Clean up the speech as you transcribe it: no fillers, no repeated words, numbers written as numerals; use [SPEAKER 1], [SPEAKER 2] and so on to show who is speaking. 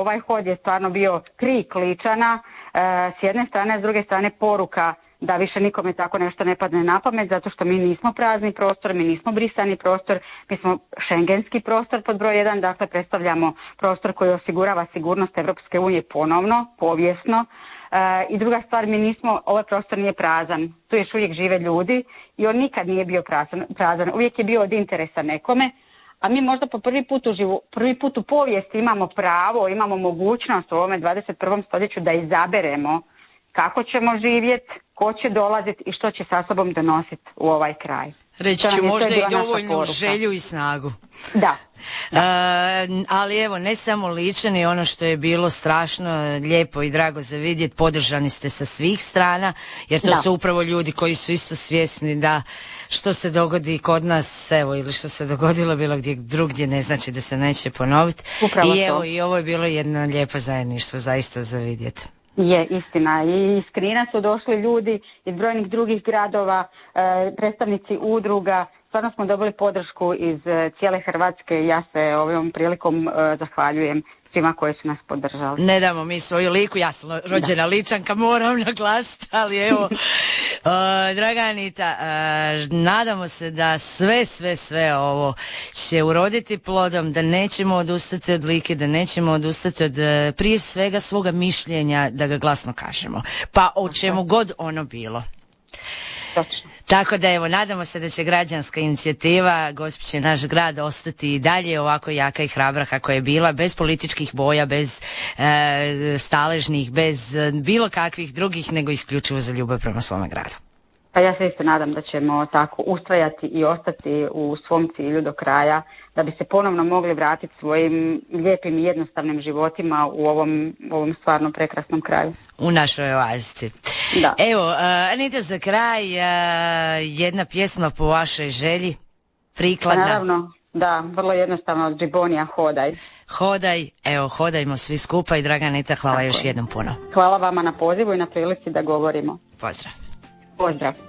[SPEAKER 1] ovaj hod je stvarno bio krik Ličana, s jedne strane, s druge strane poruka da više nikome tako nešto ne padne na pamet, zato što mi nismo prazni prostor, mi nismo brisani prostor, mi smo šengenski prostor pod broj 1, dakle predstavljamo prostor koji osigurava sigurnost Europske unije ponovno, povijesno. I druga stvar, ovaj prostor nije prazan, tu još uvijek žive ljudi i on nikad nije bio prazan, uvijek je bio od interesa nekome, a mi možda po prvi put u povijesti imamo pravo, imamo mogućnost u ovome 21. stoljeću da izaberemo kako ćemo živjeti, ko će dolaziti i što će sa sobom donositi u ovaj kraj.
[SPEAKER 2] Reći ću možda i dovoljnu želju i snagu.
[SPEAKER 1] Da.
[SPEAKER 2] Ali evo, ne samo Ličani, ono što je bilo strašno lijepo i drago za vidjeti, podržani ste sa svih strana, jer to su upravo ljudi koji su isto svjesni da što se dogodi kod nas, evo, ili što se dogodilo bilo gdje drugdje, ne znači da se neće ponoviti. I evo, i ovo je bilo jedno lijepo zajedništvo, zaista za vidjeti.
[SPEAKER 1] Je, istina. I iz Knina su došli ljudi iz brojnih drugih gradova, predstavnici udruga. Stvarno smo dobili podršku iz cijele Hrvatske i ja se ovom prilikom zahvaljujem svima koji su nas podržali.
[SPEAKER 2] Ne damo mi svoju liku, ja sam rođena Ličanka, moram naglasiti, ali evo, draga Anita, nadamo se da sve ovo će uroditi plodom, da nećemo odustati od like, da nećemo odustati od prije svega svoga mišljenja, da ga glasno kažemo, pa o čemu god ono bilo.
[SPEAKER 1] Točno.
[SPEAKER 2] Tako da evo, nadamo se da će građanska inicijativa Gospić je naš grad ostati i dalje ovako jaka i hrabra kako je bila, bez političkih boja, bez staležnih, bez bilo kakvih drugih, nego isključivo za ljubav prema svome gradu.
[SPEAKER 1] Pa ja se isto nadam da ćemo tako ustrajati i ostati u svom cilju do kraja, da bi se ponovno mogli vratiti svojim lijepim i jednostavnim životima u ovom stvarno prekrasnom kraju.
[SPEAKER 2] U našoj oazici.
[SPEAKER 1] Da.
[SPEAKER 2] Evo, Anita, za kraj jedna pjesma po vašoj želji, prikladna.
[SPEAKER 1] Pa naravno, da, vrlo jednostavno od Džibonija, Hodaj.
[SPEAKER 2] Hodaj, evo, hodajmo svi skupa i draga Anita, hvala još jednom puno.
[SPEAKER 1] Hvala vama na pozivu i na prilici da govorimo.
[SPEAKER 2] Pozdrav.
[SPEAKER 1] Pozdrav.